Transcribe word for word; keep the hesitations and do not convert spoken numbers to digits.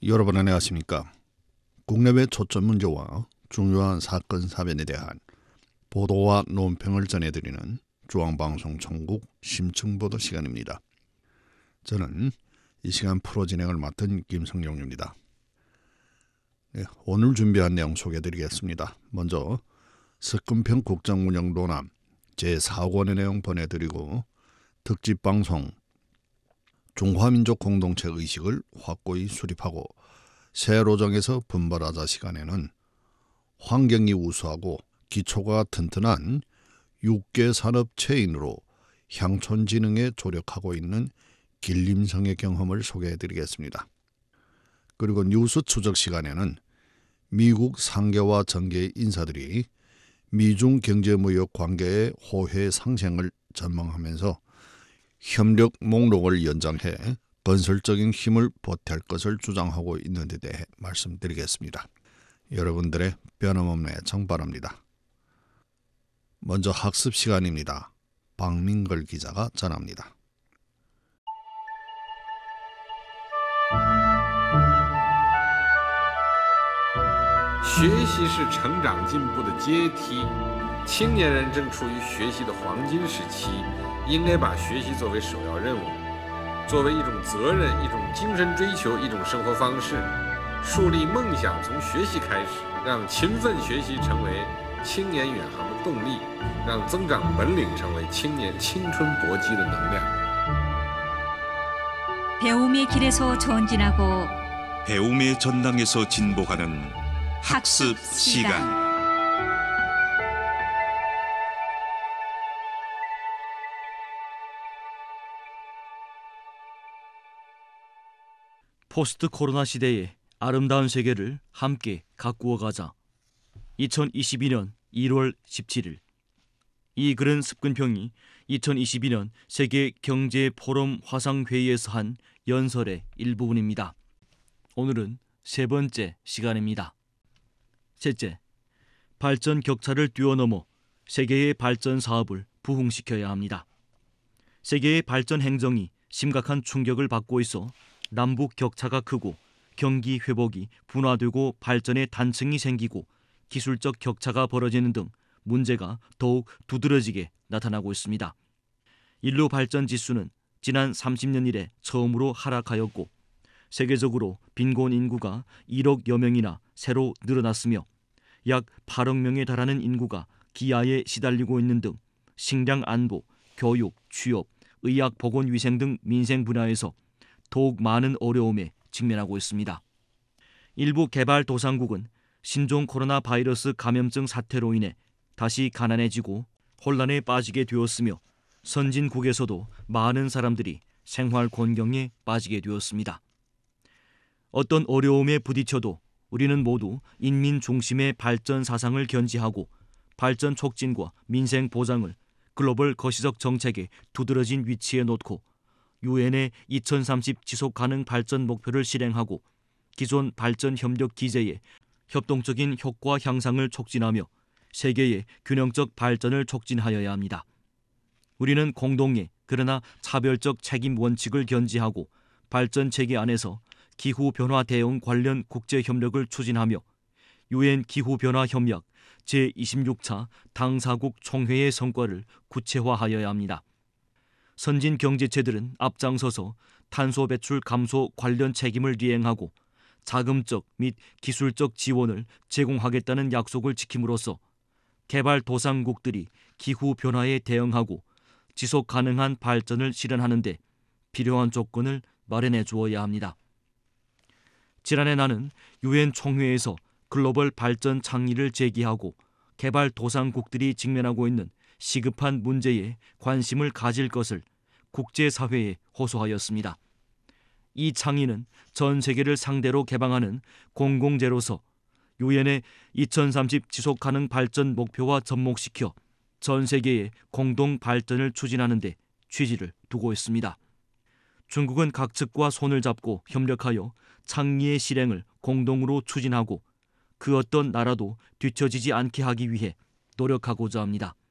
여러분 안녕하십니까? 국내외 초점 문제와 중요한 사건 사변에 대한 보도와 논평을 전해드리는 중앙방송 전국 심층보도 시간입니다. 저는 이 시간 프로 진행을 맡은 김성용입니다. 네, 오늘 준비한 내용 소개해드리겠습니다. 먼저 석금평 국정운영 논함 제사 권의 내용 보내드리고 특집방송 중화민족 공동체 의식을 확고히 수립하고 새로 정해서 분발하자 시간에는 환경이 우수하고 기초가 튼튼한 육 개 산업 체인으로 향촌진흥에 조력하고 있는 길림성의 경험을 소개해드리겠습니다. 그리고 뉴스 추적 시간에는 미국 상계와 정계의 인사들이 미중 경제무역 관계의 호혜 상생을 전망하면서 협력 목록을 연장해 건설적인 힘을 보탤 것을 주장하고 있는 데 대해 말씀드리겠습니다. 여러분들의 변함없는 애청 바랍니다. 먼저 학습 시간입니다. 박민걸 기자가 전합니다. 学习是成长进步的阶梯，青年人正处于学习的黄金时期，应该把学习作为首要任务，作为一种责任、一种精神追求、一种生活方式，树立梦想从学习开始，让勤奋学习成为青年远航的动力，让增长本领成为青年青春搏击的能量。 배움의 길에서 전진하고 배움의 전당에서 진보하는 학습 시간. 포스트 코로나 시대의 아름다운 세계를 함께 가꾸어 가자. 이천이십이 년 일월 십칠일. 이 글은 습근평이 이천이십이 년 세계 경제 포럼 화상회의에서 한 연설의 일부분입니다. 오늘은 세 번째 시간입니다. 셋째, 발전 격차를 뛰어넘어 세계의 발전 사업을 부흥시켜야 합니다. 세계의 발전 행정이 심각한 충격을 받고 있어 남북 격차가 크고 경기 회복이 분화되고 발전의 단층이 생기고 기술적 격차가 벌어지는 등 문제가 더욱 두드러지게 나타나고 있습니다. 인류 발전 지수는 지난 삼십 년 이래 처음으로 하락하였고 세계적으로 빈곤 인구가 일억여 명이나 새로 늘어났으며 약 팔억 명에 달하는 인구가 기아에 시달리고 있는 등 식량 안보, 교육, 취업, 의학 보건위생 등 민생 분야에서 더욱 많은 어려움에 직면하고 있습니다. 일부 개발도상국은 신종 코로나 바이러스 감염증 사태로 인해 다시 가난해지고 혼란에 빠지게 되었으며 선진국에서도 많은 사람들이 생활 곤경에 빠지게 되었습니다. 어떤 어려움에 부딪혀도 우리는 모두 인민 중심의 발전 사상을 견지하고 발전 촉진과 민생 보장을 글로벌 거시적 정책의 두드러진 위치에 놓고 유엔의 이천삼십 지속가능 발전 목표를 실행하고 기존 발전 협력 기제의 협동적인 효과 향상을 촉진하며 세계의 균형적 발전을 촉진하여야 합니다. 우리는 공동의 그러나 차별적 책임 원칙을 견지하고 발전 체계 안에서 기후변화 대응 관련 국제협력을 추진하며 유엔 기후변화협약 제이십육 차 당사국 총회의 성과를 구체화하여야 합니다. 선진 경제체들은 앞장서서 탄소 배출 감소 관련 책임을 이행하고 자금적 및 기술적 지원을 제공하겠다는 약속을 지킴으로써 개발도상국들이 기후변화에 대응하고 지속 가능한 발전을 실현하는 데 필요한 조건을 마련해 주어야 합니다. 지난해 나는 유엔 총회에서 글로벌 발전倡의를 제기하고 개발도상국들이 직면하고 있는 시급한 문제에 관심을 가질 것을 국제사회에 호소하였습니다. 이倡의는 전 세계를 상대로 개방하는 공공재로서 유엔의 이천삼십 지속가능 발전 목표와 접목시켜 전 세계의 공동 발전을 추진하는 데 취지를 두고 있습니다. 중국은 각 측과 손을 잡고 협력하여倡의의 실행을 공동으로 추진하고 그 어떤 나라도 뒤처지지 않게 하기 위해 노력하고자 합니다.